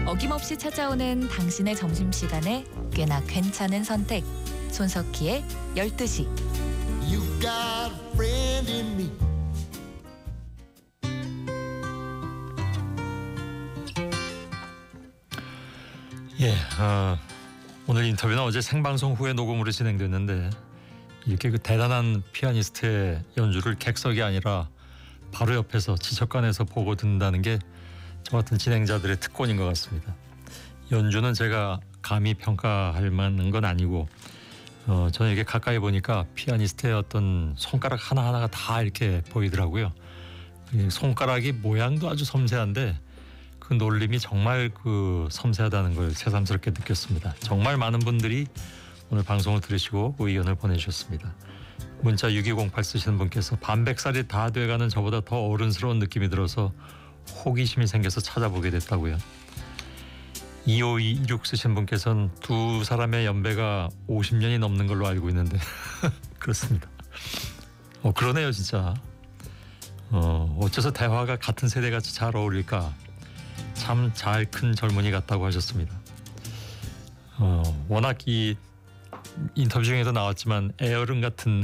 어김없이 찾아오는 당신의 점심시간에 꽤나 괜찮은 선택. 손석희의 12시. You got a friend in me. 오늘 인터뷰는 어제 생방송 후에 녹음으로 진행됐는데 이렇게 그 대단한 피아니스트의 연주를 객석이 아니라 바로 옆에서 지척간에서 보고 듣는다는 게 저 같은 진행자들의 특권인 것 같습니다. 연주는 제가 감히 평가할 만한 건 아니고 저는 이렇게 가까이 보니까 피아니스트의 어떤 손가락 하나하나가 다 이렇게 보이더라고요. 이 손가락이 모양도 아주 섬세한데 그 놀림이 정말 그 섬세하다는 걸 새삼스럽게 느꼈습니다. 정말 많은 분들이 오늘 방송을 들으시고 의견을 보내주셨습니다. 문자 6208 쓰시는 분께서 반백살이 다 돼가는 저보다 더 어른스러운 느낌이 들어서 호기심이 생겨서 찾아보게 됐다고요. 2526 쓰신 분께서는 두 사람의 연배가 50년이 넘는 걸로 알고 있는데 그렇습니다. 그러네요 진짜. 어째서 대화가 같은 세대같이 잘 어울릴까. 참 잘 큰 젊은이 같다고 하셨습니다. 워낙 이 인터뷰 중에도 나왔지만 애어른 같은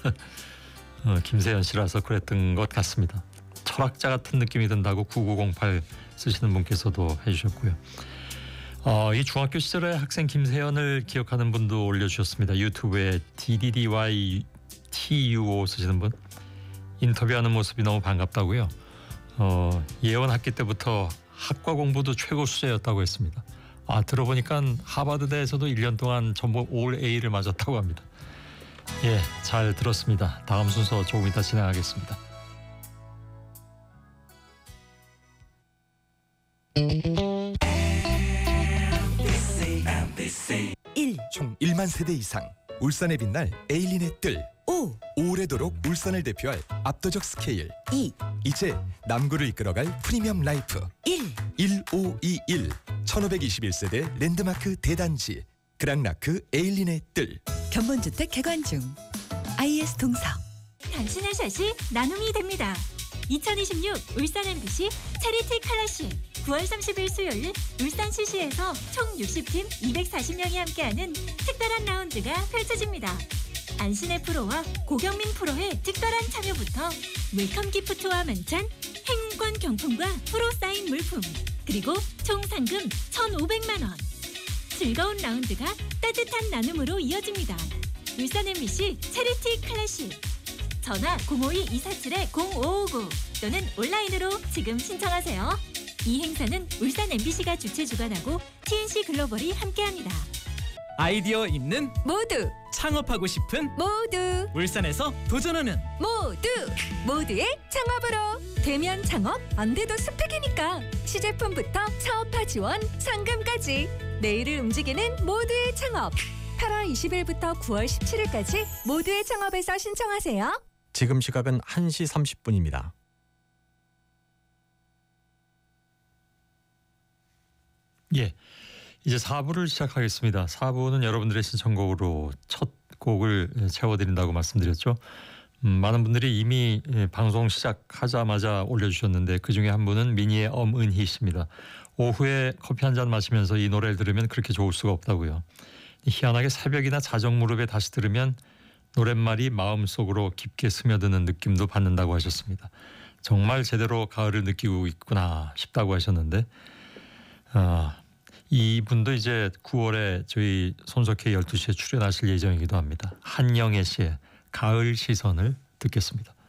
김세현 씨라서 그랬던 것 같습니다. 철학자 같은 느낌이 든다고 9908 쓰시는 분께서도 해주셨고요. 이 중학교 시절의 학생 김세현을 기억하는 분도 올려주셨습니다. 유튜브에 DDDYTUO 쓰시는 분. 인터뷰하는 모습이 너무 반갑다고요. 예원 학기 때부터 학과 공부도 최고 수재였다고 했습니다. 들어보니까 하버드대에서도 1년 동안 전부 올 A를 맞았다고 합니다. 잘 들었습니다. 다음 순서 조금 이따 진행하겠습니다. 1. 총 1만 세대 이상 울산에 빛날 에일린의 뜰. 5. 오래도록 울산을 대표할 압도적 스케일. 2. 이제 남구를 이끌어갈 프리미엄 라이프. 1. 1521 1521세대 랜드마크 대단지 그랑라크 에일린의 뜰. 견본주택 개관 중. IS 동서. 당신의 샷이 나눔이 됩니다. 2026 울산 MBC 체리티 클래식 9월 30일 수요일 울산 CC에서 총 60팀 240명이 함께하는 특별한 라운드가 펼쳐집니다. 안신의 프로와 고경민 프로의 특별한 참여부터 웰컴 기프트와 만찬, 행운권 경품과 프로 사인 물품, 그리고 총 상금 1,500만 원. 즐거운 라운드가 따뜻한 나눔으로 이어집니다. 울산 MBC 체리티 클래식. 전화 052-247-0559 또는 온라인으로 지금 신청하세요. 이 행사는 울산 MBC가 주최 주관하고 TNC 글로벌이 함께합니다. 아이디어 있는 모두 창업하고 싶은 모두 울산에서 도전하는 모두의 창업으로. 대면 창업 안 돼도 스펙이니까 시제품부터 사업화 지원, 상금까지 내일을 움직이는 모두의 창업. 8월 20일부터 9월 17일까지 모두의 창업에서 신청하세요. 지금 시각은 1시 30분입니다. 이제 4부를 시작하겠습니다. 4부는 여러분들의 신청곡으로 첫 곡을 채워드린다고 말씀드렸죠. 많은 분들이 이미 방송 시작하자마자 올려주셨는데 그중에 한 분은 미니의 엄은희 씨입니다. 오후에 커피 한 잔 마시면서 이 노래를 들으면 그렇게 좋을 수가 없다고요. 희한하게 새벽이나 자정 무렵에 다시 들으면 노랫말이 마음속으로 깊게 스며드는 느낌도 받는다고 하셨습니다. 정말 제대로 가을을 느끼고 있구나 싶다고 하셨는데 이분도 이제 9월에 저희 손석희 12시에 출연하실 예정이기도 합니다. 한영애 씨의 가을 시선을 듣겠습니다.